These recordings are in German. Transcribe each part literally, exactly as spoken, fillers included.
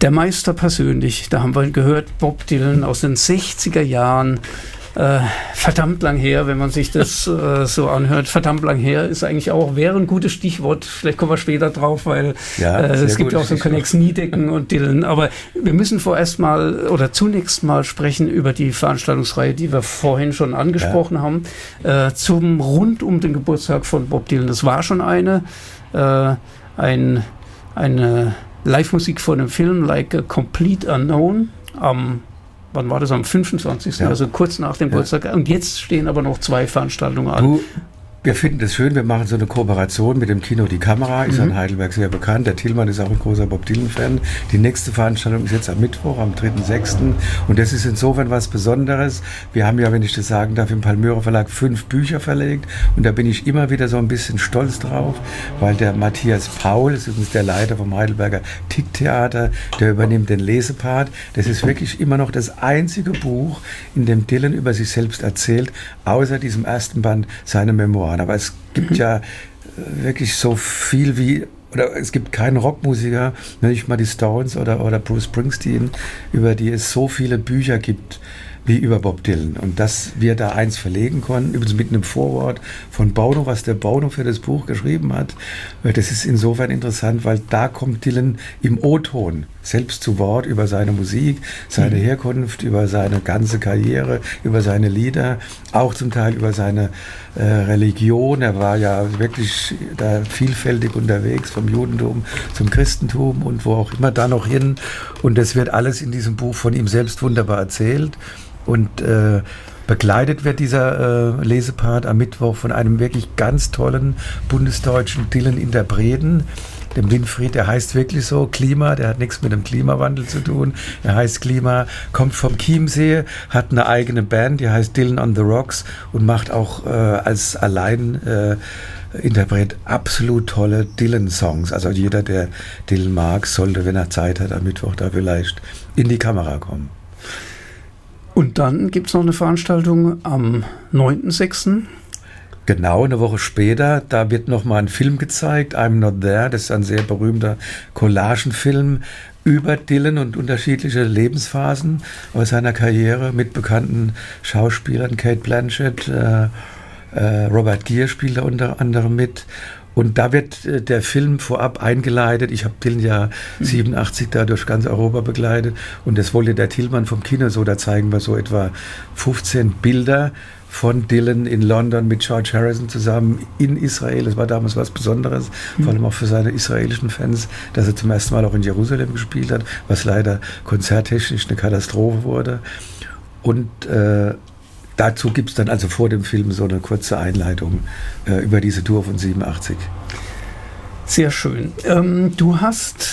Der Meister persönlich, da haben wir gehört, Bob Dylan aus den sechziger Jahren. Äh, verdammt lang her, wenn man sich das äh, so anhört. Verdammt lang her ist eigentlich auch, wäre ein gutes Stichwort. Vielleicht kommen wir später drauf, weil ja, äh, es gibt ja auch so Connex Niedecken und Dylan. Aber wir müssen vorerst mal oder zunächst mal sprechen über die Veranstaltungsreihe, die wir vorhin schon angesprochen ja. haben, äh, zum rund um den Geburtstag von Bob Dylan. Das war schon eine, äh, ein, eine Live-Musik von dem Film Like a Complete Unknown am Wann war das? Am fünfundzwanzigsten Ja. Also kurz nach dem ja. Geburtstag. Und jetzt stehen aber noch zwei Veranstaltungen an. Du, wir finden das schön. Wir machen so eine Kooperation mit dem Kino Die Kamera. Ist mhm. in Heidelberg sehr bekannt. Der Thielmann ist auch ein großer Bob Dylan-Fan. Die nächste Veranstaltung ist jetzt am Mittwoch, am dritten sechsten Und das ist insofern was Besonderes. Wir haben ja, wenn ich das sagen darf, im Palmyra Verlag fünf Bücher verlegt. Und da bin ich immer wieder so ein bisschen stolz drauf, weil der Matthias Paul, das ist übrigens der Leiter vom Heidelberger Tick-Theater, der übernimmt den Lesepart. Das ist wirklich immer noch das einzige Buch, in dem Dylan über sich selbst erzählt, außer diesem ersten Band, seine Memoiren. Aber es gibt mhm. ja wirklich so viel wie, oder es gibt keinen Rockmusiker, nicht mal die Stones oder, oder Bruce Springsteen, über die es so viele Bücher gibt wie über Bob Dylan. Und dass wir da eins verlegen konnten, übrigens mit einem Vorwort von Bono, was der Bono für das Buch geschrieben hat, das ist insofern interessant, weil da kommt Dylan im O-Ton selbst zu Wort über seine Musik, seine Herkunft, über seine ganze Karriere, über seine Lieder, auch zum Teil über seine äh, Religion. Er war ja wirklich da vielfältig unterwegs, vom Judentum zum Christentum und wo auch immer da noch hin. Und das wird alles in diesem Buch von ihm selbst wunderbar erzählt. Und äh, begleitet wird dieser äh, Lesepart am Mittwoch von einem wirklich ganz tollen bundesdeutschen Dylan-Interpreten, dem Winfried. Der heißt wirklich so, Klima, der hat nichts mit dem Klimawandel zu tun. Er heißt Klima, kommt vom Chiemsee, hat eine eigene Band, die heißt Dylan on the Rocks und macht auch äh, als allein äh, Interpret absolut tolle Dylan-Songs. Also jeder, der Dylan mag, sollte, wenn er Zeit hat, am Mittwoch da vielleicht in die Kamera kommen. Und dann gibt es noch eine Veranstaltung am neunten sechsten Genau, eine Woche später, da wird nochmal ein Film gezeigt, I'm Not There, das ist ein sehr berühmter Collagenfilm über Dylan und unterschiedliche Lebensphasen aus seiner Karriere mit bekannten Schauspielern, Cate Blanchett, äh, äh, Robert Gere spielt da unter anderem mit. Und da wird äh, der Film vorab eingeleitet. Ich habe Dylan ja mhm. siebenundachtzig da durch ganz Europa begleitet. Und das wollte der Thielmann vom Kino so, da zeigen wir so etwa fünfzehn Bilder von Dylan in London mit George Harrison zusammen in Israel. Das war damals was Besonderes, mhm. vor allem auch für seine israelischen Fans, dass er zum ersten Mal auch in Jerusalem gespielt hat, was leider konzerttechnisch eine Katastrophe wurde. Und äh, dazu gibt es dann also vor dem Film so eine kurze Einleitung äh, über diese Tour von siebenundachtzig. Sehr schön. Ähm, du hast,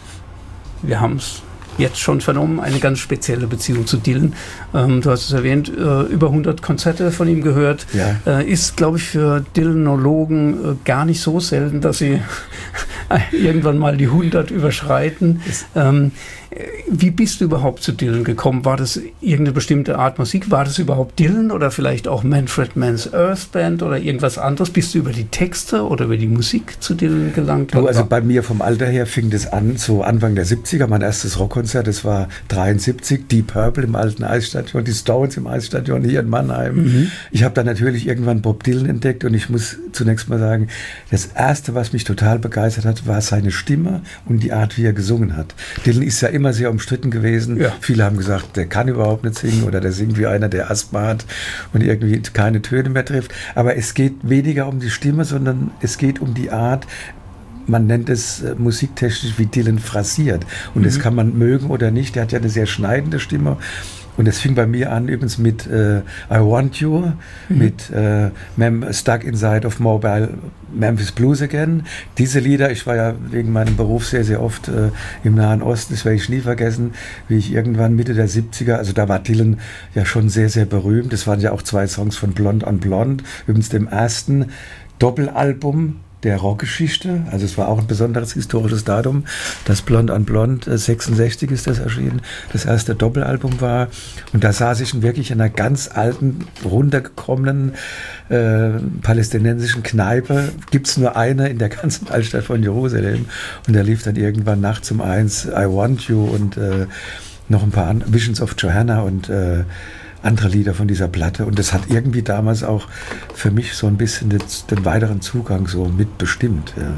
wir haben es jetzt schon vernommen, eine ganz spezielle Beziehung zu Dylan. Ähm, du hast es erwähnt, äh, über hundert Konzerte von ihm gehört. Ja. Äh, ist, glaube ich, für Dylanologen äh, gar nicht so selten, dass sie irgendwann mal die hundert überschreiten. Ähm, wie bist du überhaupt zu Dylan gekommen? War das irgendeine bestimmte Art Musik? War das überhaupt Dylan oder vielleicht auch Manfred Mann's Earth Band oder irgendwas anderes? Bist du über die Texte oder über die Musik zu Dylan gelangt? Du, also bei mir vom Alter her fing das an, so Anfang der siebziger, mein erstes Rockkonzert, das war dreiundsiebzig, Deep Purple im alten Eisstadion, die Stones im Eisstadion hier in Mannheim. Mhm. Ich habe dann natürlich irgendwann Bob Dylan entdeckt und ich muss zunächst mal sagen, das Erste, was mich total begeistert hat, war seine Stimme und die Art, wie er gesungen hat. Dylan ist ja immer sehr umstritten gewesen. Ja. Viele haben gesagt, der kann überhaupt nicht singen oder der singt wie einer, der Asthma hat und irgendwie keine Töne mehr trifft. Aber es geht weniger um die Stimme, sondern es geht um die Art, man nennt es äh, musiktechnisch, wie Dylan phrasiert. Und mhm. das kann man mögen oder nicht. Der hat ja eine sehr schneidende Stimme. Und es fing bei mir an übrigens mit äh, I Want You, mhm. mit äh, Mem Stuck Inside of Mobile Memphis Blues Again. Diese Lieder, ich war ja wegen meinem Beruf sehr, sehr oft äh, im Nahen Osten, das werde ich nie vergessen, wie ich irgendwann Mitte der siebziger, also da war Dylan ja schon sehr, sehr berühmt. Das waren ja auch zwei Songs von Blonde on Blonde, übrigens dem ersten Doppelalbum der Rockgeschichte. Also es war auch ein besonderes historisches Datum. Das Blond on Blond, sechsundsechzig ist das erschienen, das erste Doppelalbum war. Und da saß ich wirklich in einer ganz alten, runtergekommenen äh, palästinensischen Kneipe. Gibt es nur eine in der ganzen Altstadt von Jerusalem. Und da lief dann irgendwann nachts um eins I Want You und äh, noch ein paar an Visions of Johanna und äh, andere Lieder von dieser Platte. Und das hat irgendwie damals auch für mich so ein bisschen den, den weiteren Zugang so mitbestimmt. Ja.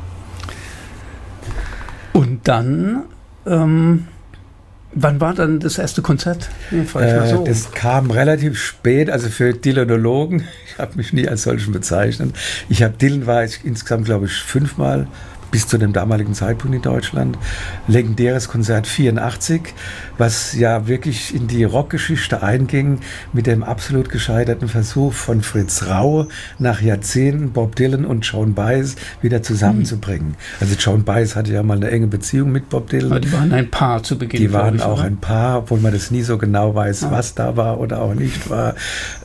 Und dann, ähm, wann war dann das erste Konzert? Nee, äh, so. Das kam relativ spät, also für Dylanologen. Ich habe mich nie als solchen bezeichnet. Ich habe Dylan war ich insgesamt, glaube ich, fünfmal bis zu dem damaligen Zeitpunkt in Deutschland. Legendäres Konzert vierundachtzig, was ja wirklich in die Rockgeschichte einging mit dem absolut gescheiterten Versuch von Fritz Rau nach Jahrzehnten Bob Dylan und Joan Baez wieder zusammenzubringen. Mhm. Also Joan Baez hatte ja mal eine enge Beziehung mit Bob Dylan. Aber die waren ein Paar zu Beginn. Die waren ich, auch oder? ein Paar, obwohl man das nie so genau weiß, ah. was da war oder auch nicht war.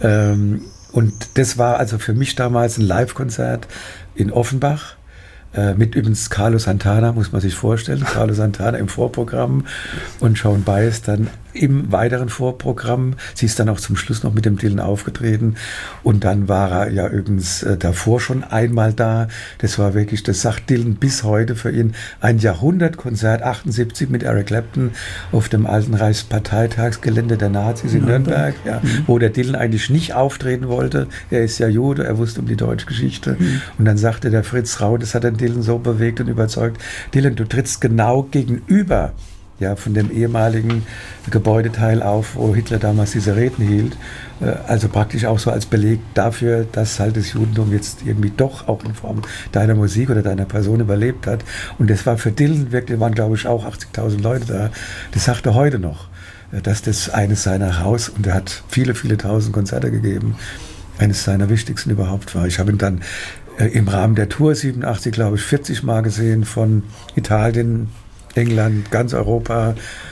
Und das war also für mich damals ein Live-Konzert in Offenbach. Mit übrigens Carlos Santana, muss man sich vorstellen. Carlos Santana im Vorprogramm und Joan Baez dann im weiteren Vorprogramm. Sie ist dann auch zum Schluss noch mit dem Dylan aufgetreten. Und dann war er ja übrigens äh, davor schon einmal da. Das war wirklich, das sagt Dylan bis heute für ihn, ein Jahrhundertkonzert, achtundsiebzig mit Eric Clapton auf dem alten Reichsparteitagsgelände der Nazis in Nürnberg, ja, mhm. wo der Dylan eigentlich nicht auftreten wollte. Er ist ja Jude, er wusste um die deutsche Geschichte. Mhm. Und dann sagte der Fritz Rau, das hat den Dylan so bewegt und überzeugt, Dylan, du trittst genau gegenüber ja, von dem ehemaligen Gebäudeteil auf, wo Hitler damals diese Reden hielt. Also praktisch auch so als Beleg dafür, dass halt das Judentum jetzt irgendwie doch auch in Form deiner Musik oder deiner Person überlebt hat. Und das war für Dylan wirklich, waren glaube ich auch achtzigtausend Leute da. Das sagt er heute noch, dass das eines seiner Haus, und er hat viele, viele tausend Konzerte gegeben, eines seiner wichtigsten überhaupt war. Ich habe ihn dann im Rahmen der Tour siebenundachtzig, glaube ich, vierzig Mal gesehen, von Italien, England, ganz Europa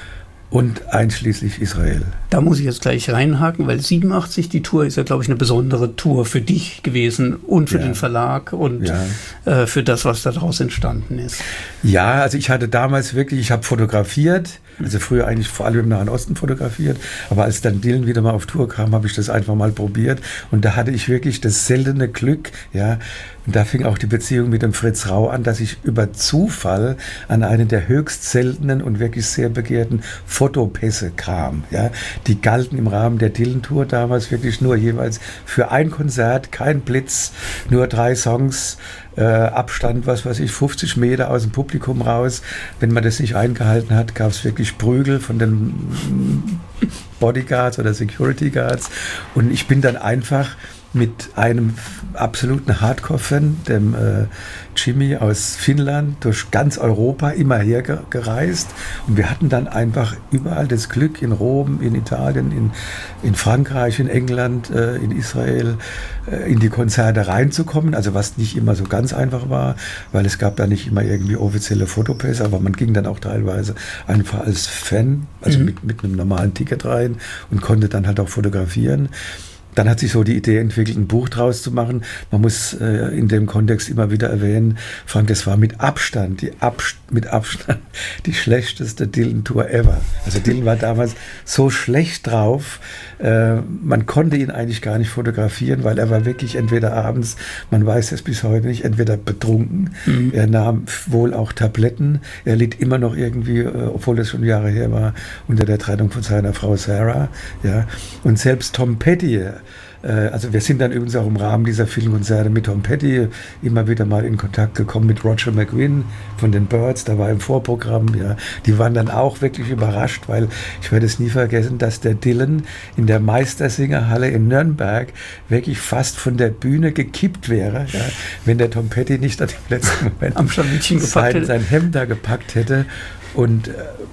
und einschließlich Israel. Da muss ich jetzt gleich reinhaken, weil siebenundachtzig, die Tour ist ja, glaube ich, eine besondere Tour für dich gewesen und für ja. den Verlag und ja. äh, für das, was daraus entstanden ist. Ja, also ich hatte damals wirklich, ich habe fotografiert, also früher eigentlich vor allem im Nahen Osten fotografiert, aber als dann Dylan wieder mal auf Tour kam, habe ich das einfach mal probiert und da hatte ich wirklich das seltene Glück, ja, und da fing auch die Beziehung mit dem Fritz Rau an, dass ich über Zufall an einen der höchst seltenen und wirklich sehr begehrten Fotopässe kam, ja. Die galten im Rahmen der Dylan-Tour damals wirklich nur jeweils für ein Konzert, kein Blitz, nur drei Songs, äh, Abstand, was weiß ich, fünfzig Meter aus dem Publikum raus. Wenn man das nicht eingehalten hat, gab es wirklich Prügel von den Bodyguards oder Security Guards. Und ich bin dann einfach mit einem absoluten Hardcore-Fan, dem äh, Jimmy aus Finnland, durch ganz Europa immer hergereist. Und wir hatten dann einfach überall das Glück, in Rom, in Italien, in, in Frankreich, in England, äh, in Israel, äh, in die Konzerte reinzukommen. Also was nicht immer so ganz einfach war, weil es gab da nicht immer irgendwie offizielle Fotopässe, aber man ging dann auch teilweise einfach als Fan, also mhm. mit, mit einem normalen Ticket rein und konnte dann halt auch fotografieren. Dann hat sich so die Idee entwickelt, ein Buch draus zu machen. Man muss äh, in dem Kontext immer wieder erwähnen, Frank, das war mit Abstand, die Abst- mit Abstand die schlechteste Dylan-Tour ever. Also Dylan war damals so schlecht drauf, äh, man konnte ihn eigentlich gar nicht fotografieren, weil er war wirklich entweder abends, man weiß es bis heute nicht, entweder betrunken, mhm. er nahm wohl auch Tabletten, er litt immer noch irgendwie, äh, obwohl das schon Jahre her war, unter der Trennung von seiner Frau Sarah. Ja. Und selbst Tom Petty, also wir sind dann übrigens auch im Rahmen dieser vielen Konzerte mit Tom Petty immer wieder mal in Kontakt gekommen mit Roger McGuinn von den Byrds, da war im Vorprogramm, ja, die waren dann auch wirklich überrascht, weil ich werde es nie vergessen, dass der Dylan in der Meistersingerhalle in Nürnberg wirklich fast von der Bühne gekippt wäre, ja, wenn der Tom Petty nicht an dem letzten Moment am Scharnickchen gepackt sein, sein Hemd da gepackt hätte und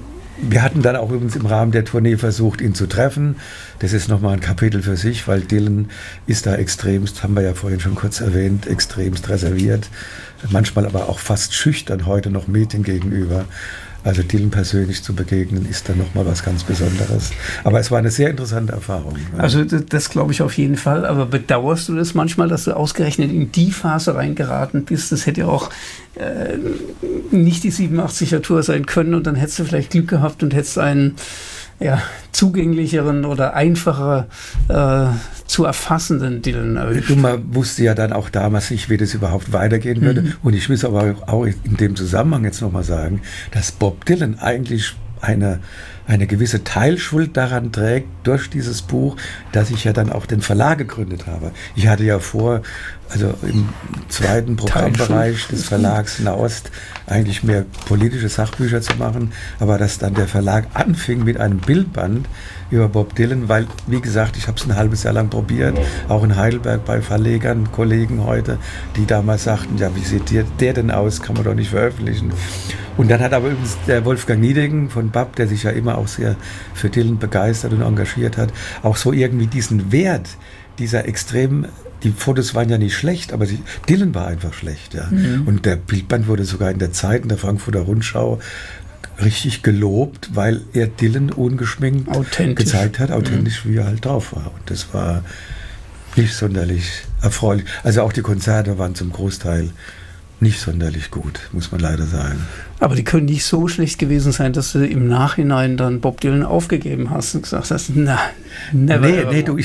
wir hatten dann auch übrigens im Rahmen der Tournee versucht, ihn zu treffen. Das ist nochmal ein Kapitel für sich, weil Dylan ist da extremst, haben wir ja vorhin schon kurz erwähnt, extremst reserviert. Manchmal aber auch fast schüchtern heute noch Medien gegenüber. Also Dylan persönlich zu begegnen, ist dann nochmal was ganz Besonderes. Aber es war eine sehr interessante Erfahrung. Also das, das glaube ich auf jeden Fall. Aber bedauerst du das manchmal, dass du ausgerechnet in die Phase reingeraten bist? Das hätte ja auch äh, nicht die siebenundachtziger Tour sein können und dann hättest du vielleicht Glück gehabt und hättest einen ja, zugänglicheren oder einfacher äh, zu erfassenden Dylan erwischt. Du, man wusste ja dann auch damals nicht, wie das überhaupt weitergehen würde. Mhm. Und ich muss aber auch in dem Zusammenhang jetzt nochmal sagen, dass Bob Dylan eigentlich eine, eine gewisse Teilschuld daran trägt, durch dieses Buch, dass ich ja dann auch den Verlag gegründet habe. Ich hatte ja vor, also im zweiten Programmbereich des Verlags Nahost eigentlich mehr politische Sachbücher zu machen, aber dass dann der Verlag anfing mit einem Bildband über Bob Dylan, weil, wie gesagt, ich habe es ein halbes Jahr lang probiert, auch in Heidelberg bei Verlegern, Kollegen heute, die damals sagten, ja, wie sieht der, der denn aus, kann man doch nicht veröffentlichen. Und dann hat aber übrigens der Wolfgang Niedecken von B A P, der sich ja immer auch sehr für Dylan begeistert und engagiert hat, auch so irgendwie diesen Wert dieser extremen, die Fotos waren ja nicht schlecht, aber sie, Dylan war einfach schlecht. Ja. Mhm. Und der Bildband wurde sogar in der Zeit, in der Frankfurter Rundschau, richtig gelobt, weil er Dylan ungeschminkt gezeigt hat, authentisch, mhm. wie er halt drauf war. Und das war nicht sonderlich erfreulich. Also auch die Konzerte waren zum Großteil nicht sonderlich gut, muss man leider sagen. Aber die können nicht so schlecht gewesen sein, dass du im Nachhinein dann Bob Dylan aufgegeben hast und gesagt hast, na, never. Nee, nee, du...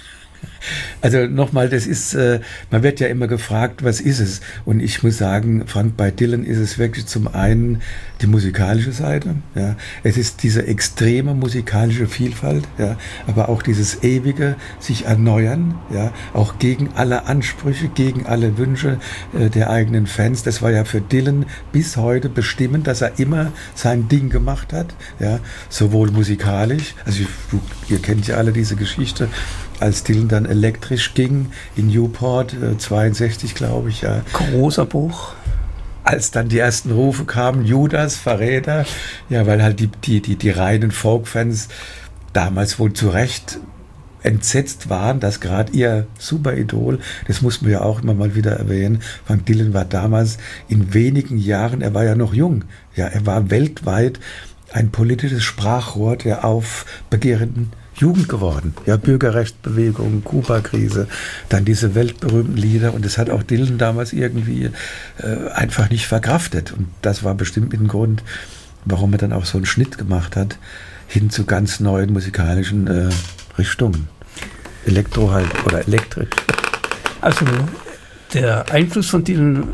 Also nochmal, das ist, äh, man wird ja immer gefragt, was ist es? Und ich muss sagen, Frank, bei Dylan ist es wirklich zum einen die musikalische Seite. Ja. Es ist diese extreme musikalische Vielfalt, ja, aber auch dieses ewige sich erneuern, ja, auch gegen alle Ansprüche, gegen alle Wünsche äh, der eigenen Fans. Das war ja für Dylan bis heute bestimmend, dass er immer sein Ding gemacht hat, ja, sowohl musikalisch, also ich, ihr kennt ja alle diese Geschichte, als Dylan dann elektrisch ging in Newport, äh, zweiundsechzig glaube ich. Ja. Großer Buch. Als dann die ersten Rufe kamen, Judas, Verräter, ja, weil halt die, die, die, die reinen Folk-Fans damals wohl zu Recht entsetzt waren, dass gerade ihr Superidol, das muss man ja auch immer mal wieder erwähnen, Frank Dylan war damals in wenigen Jahren, er war ja noch jung, ja, er war weltweit ein politisches Sprachrohr der aufbegehrenden Jugend geworden. Ja, Bürgerrechtsbewegung, Kuba-Krise, dann diese weltberühmten Lieder und das hat auch Dylan damals irgendwie äh, einfach nicht verkraftet und das war bestimmt mit dem Grund, warum er dann auch so einen Schnitt gemacht hat, hin zu ganz neuen musikalischen äh, Richtungen. Elektro halt oder elektrisch. Also der Einfluss von Dylan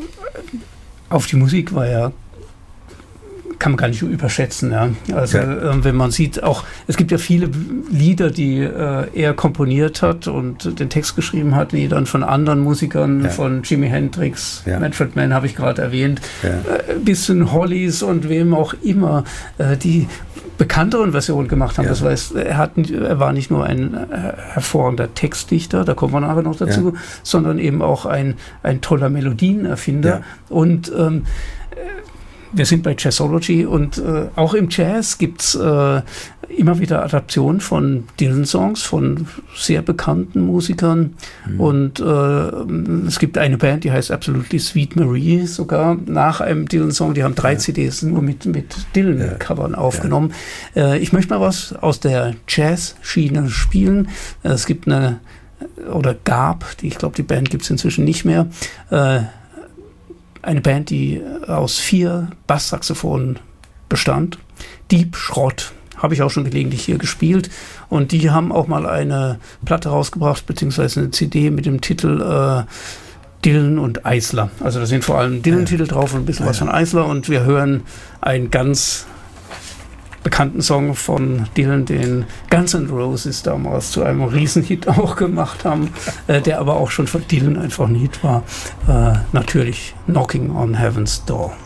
auf die Musik war ja, kann man gar nicht überschätzen. Ja. Also ja. äh, wenn man sieht, auch es gibt ja viele Lieder, die äh, er komponiert hat und den Text geschrieben hat, wie dann von anderen Musikern, ja. von Jimi Hendrix, ja. Manfred Mann habe ich gerade erwähnt, ja. äh, bis in Hollies und wem auch immer, äh, die bekannteren Versionen gemacht haben. Ja. Das heißt, er, hat, er war nicht nur ein äh, hervorragender Textdichter, da kommen wir nachher noch dazu, ja. sondern eben auch ein, ein toller Melodienerfinder. Ja. Und ähm, wir sind bei Jazzology und äh, auch im Jazz gibt es äh, immer wieder Adaptionen von Dylan-Songs von sehr bekannten Musikern. Mhm. Und äh, es gibt eine Band, die heißt Absolutely Sweet Marie, sogar nach einem Dylan-Song. Die haben drei ja. C Ds nur mit, mit Dylan-Covern ja. aufgenommen. Ja. Äh, ich möchte mal was aus der Jazz-Schiene spielen. Äh, es gibt eine, oder gab, die, ich glaube, die Band gibt es inzwischen nicht mehr, äh, eine Band, die aus vier Basssaxophonen bestand. Deep Schrott, habe ich auch schon gelegentlich hier gespielt. Und die haben auch mal eine Platte rausgebracht, beziehungsweise eine C D mit dem Titel äh, Dylan und Eisler. Also da sind vor allem Dylan-Titel drauf und ein bisschen ja, was von Eisler. Und wir hören einen ganz bekannten Song von Dylan, den Guns N' Roses damals zu einem Riesenhit auch gemacht haben, äh, der aber auch schon von Dylan einfach ein Hit war. Äh, natürlich Knocking on Heaven's Door.